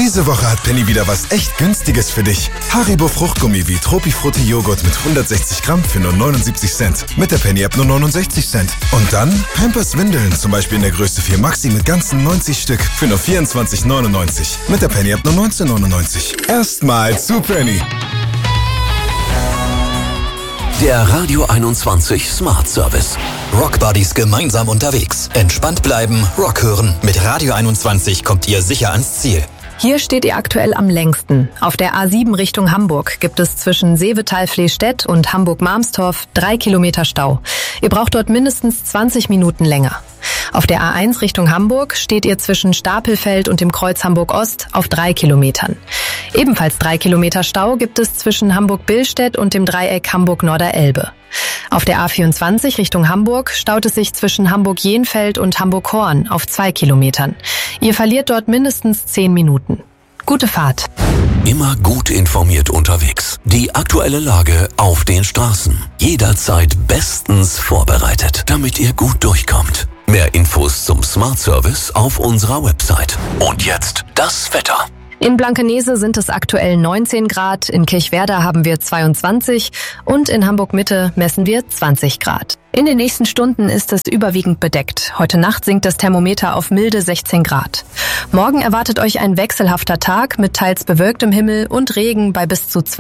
Diese Woche hat Penny wieder was echt Günstiges für dich. Haribo Fruchtgummi wie Tropifrutti Joghurt mit 160 Gramm für nur 79 Cent. Mit der Penny-App nur 69 Cent. Und dann Pampers Windeln, zum Beispiel in der Größe 4 Maxi mit ganzen 90 Stück für nur 24,99. Mit der Penny-App nur 19,99. Erstmal zu Penny. Der Radio 21 Smart Service. Rockbuddies gemeinsam unterwegs. Entspannt bleiben, Rock hören. Mit Radio 21 kommt ihr sicher ans Ziel. Hier steht ihr aktuell am längsten. Auf der A7 Richtung Hamburg gibt es zwischen Seevetal-Fleestedt und Hamburg-Marmstorf 3 Kilometer Stau. Ihr braucht dort mindestens 20 Minuten länger. Auf der A1 Richtung Hamburg steht ihr zwischen Stapelfeld und dem Kreuz Hamburg-Ost auf 3 Kilometern. Ebenfalls 3 Kilometer Stau gibt es zwischen Hamburg-Billstedt und dem Dreieck Hamburg-Norder-Elbe. Auf der A24 Richtung Hamburg staut es sich zwischen Hamburg-Jenfeld und Hamburg-Horn auf 2 Kilometern. Ihr verliert dort mindestens 10 Minuten. Gute Fahrt. Immer gut informiert unterwegs. Die aktuelle Lage auf den Straßen. Jederzeit bestens vorbereitet, damit ihr gut durchkommt. Mehr Infos zum Smart Service auf unserer Website. Und jetzt das Wetter. In Blankenese sind es aktuell 19 Grad, in Kirchwerder haben wir 22 und in Hamburg-Mitte messen wir 20 Grad. In den nächsten Stunden ist es überwiegend bedeckt. Heute Nacht sinkt das Thermometer auf milde 16 Grad. Morgen erwartet euch ein wechselhafter Tag mit teils bewölktem Himmel und Regen bei bis zu